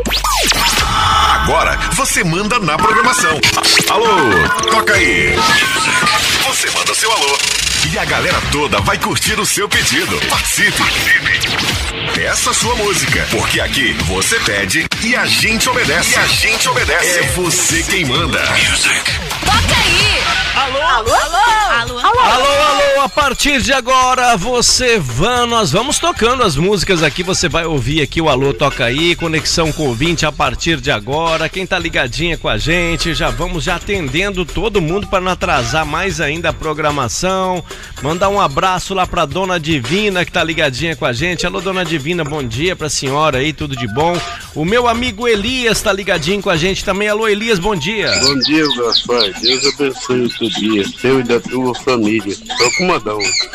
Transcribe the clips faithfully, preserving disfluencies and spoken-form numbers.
Agora você manda na programação. Alô, toca aí. Você manda seu alô e a galera toda vai curtir o seu pedido. Participe. Peça sua música, porque aqui você pede e a gente obedece. E a gente obedece. É você quem manda. Toca aí. Alô? Alô? Alô? Alô? Alô, alô, a partir de agora você vai, nós vamos tocando as músicas aqui, você vai ouvir aqui o Alô Toca Aí, conexão com o ouvinte a partir de agora, quem tá ligadinha com a gente, já vamos já atendendo todo mundo para não atrasar mais ainda a programação, mandar um abraço lá pra Dona Divina que tá ligadinha com a gente. Alô, Dona Divina, bom dia pra senhora aí, tudo de bom? O meu amigo Elias tá ligadinho com a gente também. Alô, Elias, bom dia. Bom dia, Gaspar, Deus abençoe o seu dia, seu e da tua família. Tô com modão.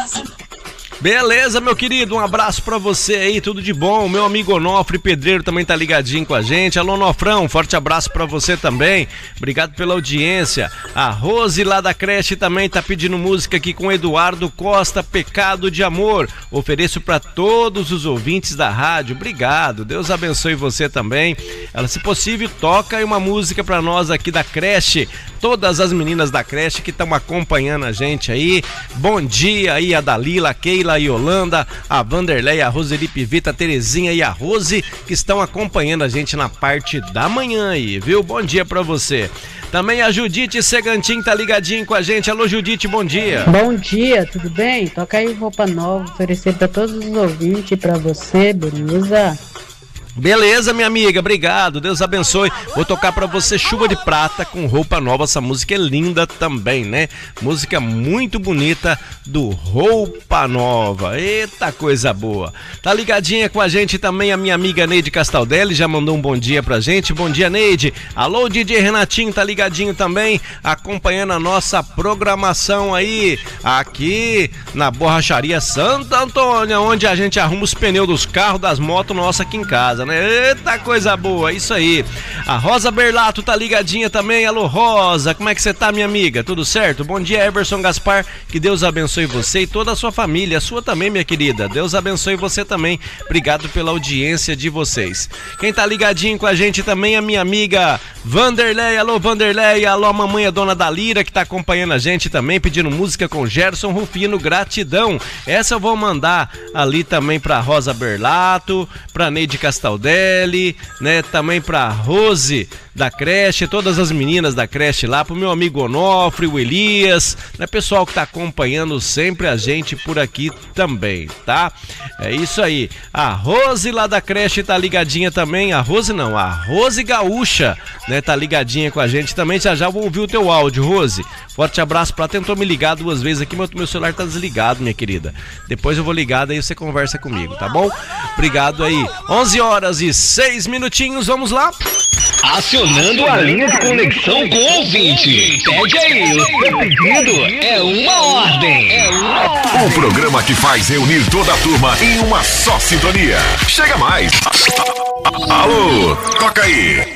Beleza, meu querido, um abraço pra você aí, tudo de bom. O meu amigo Onofre Pedreiro também tá ligadinho com a gente. Alô, Onofrão, forte abraço pra você também. Obrigado pela audiência. A Rose lá da creche também tá pedindo música aqui com Eduardo Costa, Pecado de Amor. Ofereço pra todos os ouvintes da rádio. Obrigado, Deus abençoe você também. Ela, se possível, toca aí uma música pra nós aqui da creche. Todas as meninas da creche que estão acompanhando a gente aí. Bom dia aí a Dalila, a Keila, a Yolanda, a Vanderlei, a Roseli Pivita, a Terezinha e a Rose que estão acompanhando a gente na parte da manhã aí, viu? Bom dia pra você. Também a Judite Segantin tá ligadinho com a gente. Alô, Judite, bom dia. Bom dia, tudo bem? Toca aí roupa nova, oferecer pra todos os ouvintes e pra você, beleza? Beleza, minha amiga, obrigado, Deus abençoe. Vou tocar pra você Chuva de Prata com Roupa Nova, essa música é linda também, né? Música muito bonita do Roupa Nova, eita coisa boa. Tá ligadinha com a gente também a minha amiga Neide Castaldelli, já mandou um bom dia pra gente. Bom dia, Neide. Alô, D J Renatinho, tá ligadinho também, acompanhando a nossa programação aí, aqui na Borracharia Santa Antônia, onde a gente arruma os pneus dos carros, das motos nossas aqui em casa, né? Eita coisa boa, isso aí. A Rosa Berlato tá ligadinha também. Alô, Rosa, como é que você tá, minha amiga? Tudo certo? Bom dia, Everson Gaspar, que Deus abençoe você e toda a sua família, a sua também, minha querida. Deus abençoe você também. Obrigado pela audiência de vocês. Quem tá ligadinho com a gente também é a minha amiga Vanderlei. Alô, Vanderlei. Alô, a mamãe, a dona Dalira, que tá acompanhando a gente também, pedindo música com Gerson Rufino, gratidão. Essa eu vou mandar ali também pra Rosa Berlato, pra Neide Castal Deli, né, também pra Rose da creche, todas as meninas da creche lá, pro meu amigo Onofre, o Elias, né, pessoal que tá acompanhando sempre a gente por aqui também, tá? É isso aí. A Rose lá da creche tá ligadinha também, a Rose não, a Rose Gaúcha, né, tá ligadinha com a gente também. Já já vou ouvir o teu áudio, Rose. Forte abraço pra, tentou me ligar duas vezes aqui, mas meu celular tá desligado, minha querida. Depois eu vou ligar, daí você conversa comigo, tá bom? Obrigado aí. onze horas e seis minutinhos, vamos lá? Acionando a linha de conexão com o ouvinte. Pede aí, o seu pedido é uma ordem. É uma ordem. O programa que faz reunir toda a turma em uma só sintonia. Chega mais. Alô, toca aí.